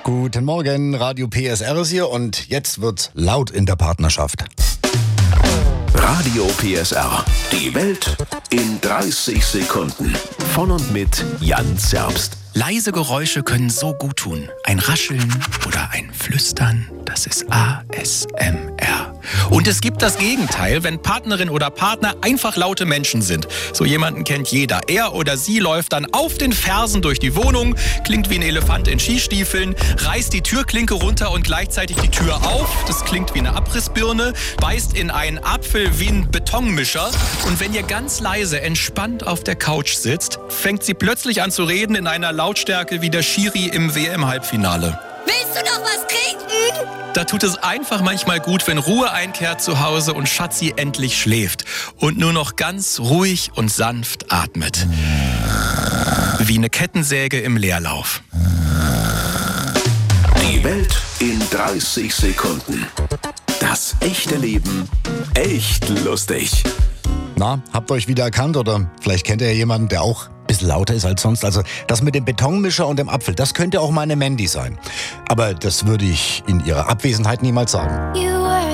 Guten Morgen, Radio PSR ist hier und jetzt wird's laut in der Partnerschaft. Radio PSR. Die Welt in 30 Sekunden. Von und mit Jan Zerbst. Leise Geräusche können so gut tun. Ein Rascheln oder ein Flüstern, das ist ASMR. Und es gibt das Gegenteil, wenn Partnerin oder Partner einfach laute Menschen sind. So jemanden kennt jeder. Er oder sie läuft dann auf den Fersen durch die Wohnung, klingt wie ein Elefant in Skistiefeln, reißt die Türklinke runter und gleichzeitig die Tür auf. Das klingt wie eine Abrissbirne, beißt in einen Apfel wie ein Betonmischer. Und wenn ihr ganz leise, entspannt auf der Couch sitzt, fängt sie plötzlich an zu reden in einer Lautstärke wie der Schiri im WM-Halbfinale. Willst du noch was trinken? Da tut es einfach manchmal gut, wenn Ruhe einkehrt zu Hause und Schatzi endlich schläft und nur noch ganz ruhig und sanft atmet. Wie eine Kettensäge im Leerlauf. Die Welt in 30 Sekunden. Das echte Leben echt lustig. Na, habt ihr euch wieder erkannt oder vielleicht kennt ihr ja jemanden, der auch ein bisschen lauter ist als sonst. Also das mit dem Betonmischer und dem Apfel, das könnte auch meine Mandy sein. Aber das würde ich in ihrer Abwesenheit niemals sagen.